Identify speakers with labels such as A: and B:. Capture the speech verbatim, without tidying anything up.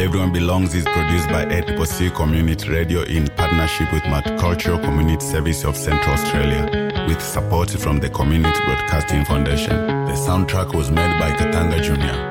A: Everyone Belongs is produced by A C C Community Radio in partnership with Multicultural Community Service of Central Australia, with support from the Community Broadcasting Foundation. The soundtrack was made by Katanga Junior